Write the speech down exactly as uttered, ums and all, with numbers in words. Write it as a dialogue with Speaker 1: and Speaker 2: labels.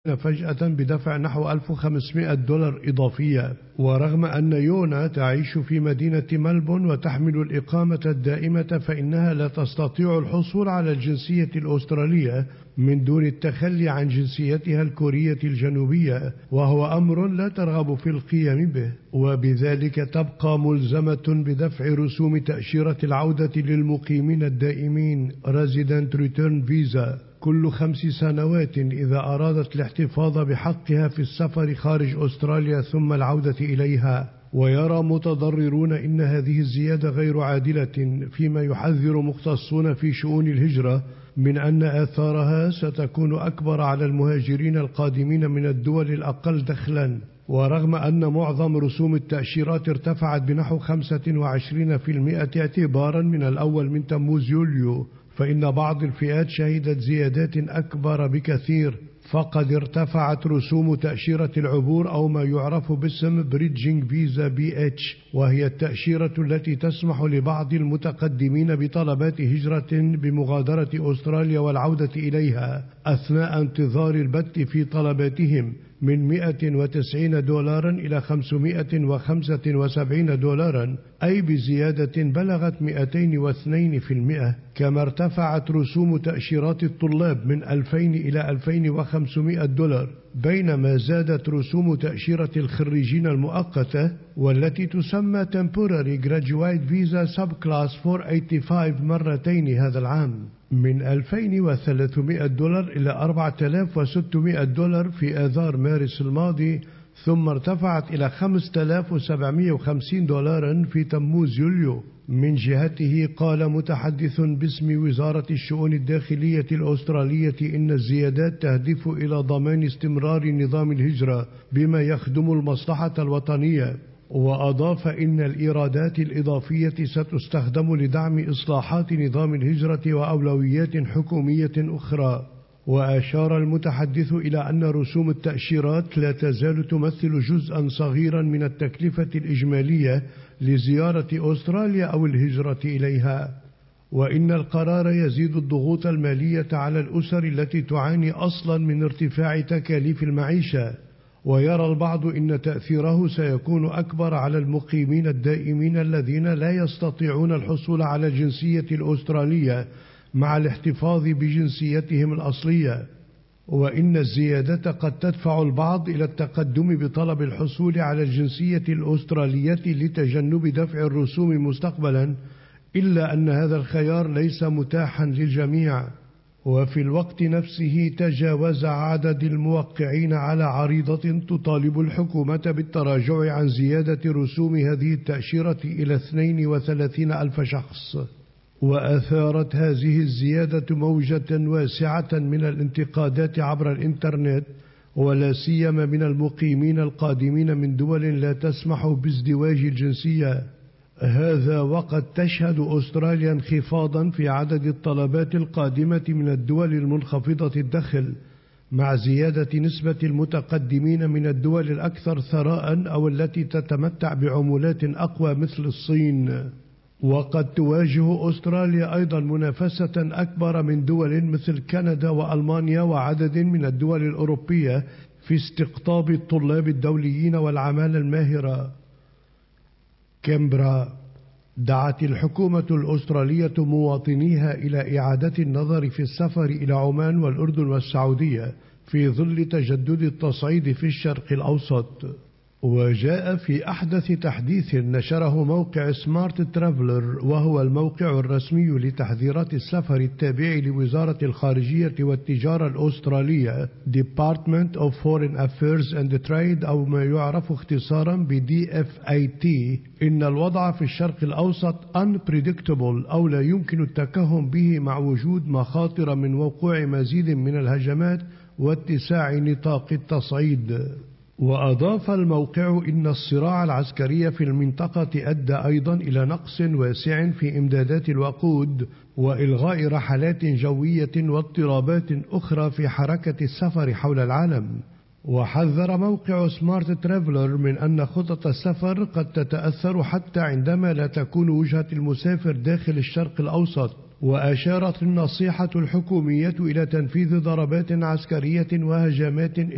Speaker 1: فجأة بدفع نحو ألف وخمسمائة دولار إضافية. ورغم أن يونا تعيش في مدينة ملبون وتحمل الإقامة الدائمة، فإنها لا تستطيع الحصول على الجنسية الأسترالية من دون التخلي عن جنسيتها الكورية الجنوبية، وهو أمر لا ترغب في القيام به، وبذلك تبقى ملزمة بدفع رسوم تأشيرة العودة للمقيمين الدائمين Resident Return Visa كل خمس سنوات إذا أرادت الاحتفاظ بحقها في السفر خارج أستراليا ثم العودة إليها. ويرى متضررون إن هذه الزيادة غير عادلة، فيما يحذر مختصون في شؤون الهجرة من أن آثارها ستكون أكبر على المهاجرين القادمين من الدول الأقل دخلا. ورغم أن معظم رسوم التأشيرات ارتفعت بنحو خمسة وعشرين بالمئة اعتبارا من الأول من تموز يوليو، فإن بعض الفئات شهدت زيادات أكبر بكثير. فقد ارتفعت رسوم تأشيرة العبور أو ما يعرف باسم بريدجينج فيزا بي اتش، وهي التأشيرة التي تسمح لبعض المتقدمين بطلبات هجرة بمغادرة أستراليا والعودة إليها أثناء انتظار البت في طلباتهم من مئة وتسعين دولارا إلى خمسمائة وخمسة وسبعين دولارا، أي بزيادة بلغت مئتين واثنين بالمئة. كما ارتفعت رسوم تأشيرات الطلاب من ألفين إلى ألفين وخمسمائة دولار، بينما زادت رسوم تأشيرة الخريجين المؤقتة والتي تسمى Temporary Graduate Visa Subclass أربعمائة وخمسة وثمانين مرتين هذا العام، من ألفين وثلاثمائة دولار إلى أربعة آلاف وستمائة دولار في آذار مارس الماضي، ثم ارتفعت إلى خمسة آلاف وسبعمائة وخمسين دولارا في تموز يوليو. من جهته قال متحدث باسم وزارة الشؤون الداخلية الأسترالية إن الزيادات تهدف إلى ضمان استمرار نظام الهجرة بما يخدم المصلحة الوطنية. وأضاف إن الإيرادات الإضافية ستستخدم لدعم إصلاحات نظام الهجرة وأولويات حكومية أخرى. وأشار المتحدث إلى أن رسوم التأشيرات لا تزال تمثل جزءا صغيرا من التكلفة الإجمالية لزيارة أستراليا أو الهجرة إليها، وإن القرار يزيد الضغوط المالية على الأسر التي تعاني أصلا من ارتفاع تكاليف المعيشة. ويرى البعض إن تأثيره سيكون أكبر على المقيمين الدائمين الذين لا يستطيعون الحصول على الجنسية الأسترالية مع الاحتفاظ بجنسيتهم الأصلية، وإن الزيادة قد تدفع البعض إلى التقدم بطلب الحصول على الجنسية الأسترالية لتجنب دفع الرسوم مستقبلا، إلا أن هذا الخيار ليس متاحا للجميع. وفي الوقت نفسه تجاوز عدد الموقعين على عريضة تطالب الحكومة بالتراجع عن زيادة رسوم هذه التأشيرة إلى اثنين وثلاثين ألف شخص. وأثارت هذه الزيادة موجة واسعة من الانتقادات عبر الإنترنت، ولا سيما من المقيمين القادمين من دول لا تسمح بازدواج الجنسية. هذا وقد تشهد أستراليا انخفاضا في عدد الطلبات القادمة من الدول المنخفضة الدخل، مع زيادة نسبة المتقدمين من الدول الأكثر ثراء أو التي تتمتع بعملات أقوى مثل الصين. وقد تواجه أستراليا أيضا منافسة أكبر من دول مثل كندا وألمانيا وعدد من الدول الأوروبية في استقطاب الطلاب الدوليين والعمالة الماهرة. كامبرا. دعت الحكومة الأسترالية مواطنيها إلى إعادة النظر في السفر إلى عمان والأردن والسعودية في ظل تجدد التصعيد في الشرق الأوسط. وجاء في أحدث تحديث نشره موقع سمارت ترافلر، وهو الموقع الرسمي لتحذيرات السفر التابع لوزارة الخارجية والتجارة الأسترالية Department of Foreign Affairs and Trade، أو ما يعرف اختصارا ب دي إف إيه تي، إن الوضع في الشرق الأوسط unpredictable أو لا يمكن التكهن به، مع وجود مخاطر من وقوع مزيد من الهجمات واتساع نطاق التصعيد. وأضاف الموقع إن الصراع العسكري في المنطقة أدى أيضا إلى نقص واسع في إمدادات الوقود وإلغاء رحلات جوية واضطرابات أخرى في حركة السفر حول العالم. وحذر موقع سمارت ترافلر من أن خطط السفر قد تتأثر حتى عندما لا تكون وجهة المسافر داخل الشرق الأوسط. وأشارت النصيحة الحكومية إلى تنفيذ ضربات عسكرية وهجمات